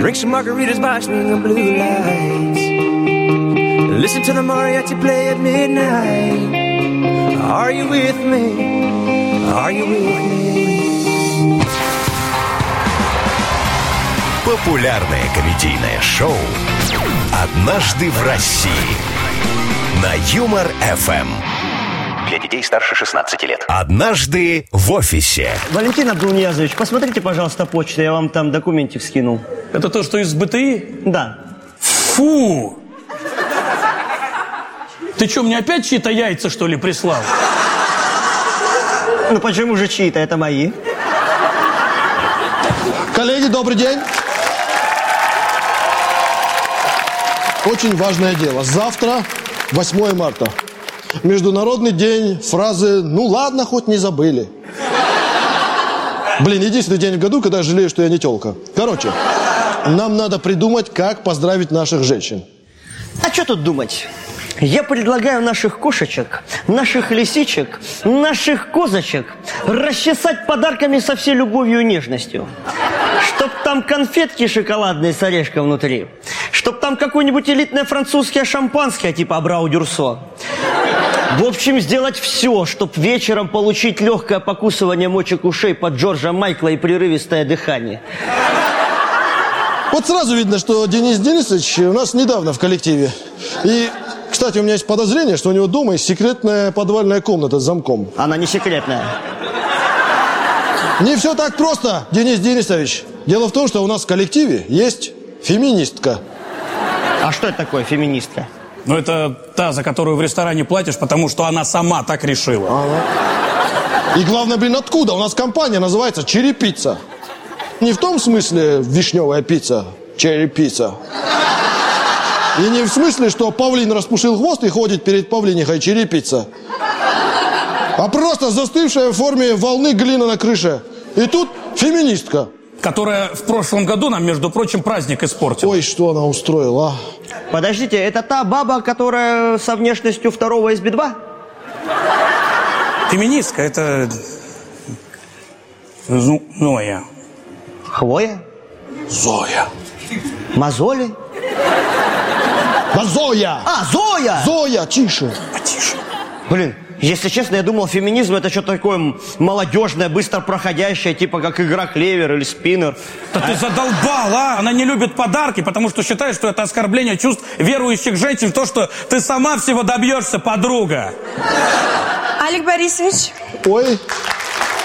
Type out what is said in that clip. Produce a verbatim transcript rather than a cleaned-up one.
Drink some margaritas by swinging blue lights. Listen to the mariachi play at midnight. Are you with me? Are you with me? Популярное комедийное шоу «Однажды в России» на Юмор эф эм. Для детей старше шестнадцати лет. «Однажды в офисе». Валентин Абдулниязович, посмотрите, пожалуйста, почту, я вам там документик скинул. Это то, что из БТИ? Да. Фу! Ты что, мне опять чьи-то яйца, что ли, прислал? Ну почему же чьи-то? Это мои. Коллеги, добрый день. Очень важное дело. Завтра, восьмое марта. Международный день фразы «ну ладно, хоть не забыли». Блин, единственный день в году, когда я жалею, что я не тёлка. Короче, нам надо придумать, как поздравить наших женщин. А что тут думать? Я предлагаю наших кошечек, наших лисичек, наших козочек расчесать подарками со всей любовью и нежностью. Чтоб там конфетки шоколадные с орешком внутри. Чтоб там какое-нибудь элитное французское шампанское типа Абрау Дюрсо. В общем, сделать все, чтоб вечером получить легкое покусывание мочек ушей под Джорджа Майкла и прерывистое дыхание. Вот сразу видно, что Денис Денисович у нас недавно в коллективе. И, кстати, у меня есть подозрение, что у него дома есть секретная подвальная комната с замком. Она не секретная. Не все так просто, Денис Денисович. Дело в том, что у нас в коллективе есть феминистка. А что это такое, феминистка? Ну, это та, за которую в ресторане платишь, потому что она сама так решила. Ага. И главное, блин, откуда? У нас компания называется «Черепица». Не в том смысле вишневая пицца, черепица. И не в смысле, что павлин распушил хвост и ходит перед павлинихой черепица. А просто застывшая в форме волны глина на крыше. И тут феминистка. Которая в прошлом году нам, между прочим, праздник испортила. Ой, что она устроила, а? Подождите, это та баба, которая со внешностью второго из Би два? Феминистка, это... Зоя. Хвоя? Зоя. Мозоли? Да Зоя! А, Зоя! Зоя, тише. Потише. Блин, если честно, я думал, феминизм это что-то такое молодежное, быстро проходящее, типа как игра клевер или спиннер. Да а? Ты задолбал, а? Она не любит подарки, потому что считает, что это оскорбление чувств верующих женщин в то, что ты сама всего добьешься, подруга. Олег Борисович. Ой.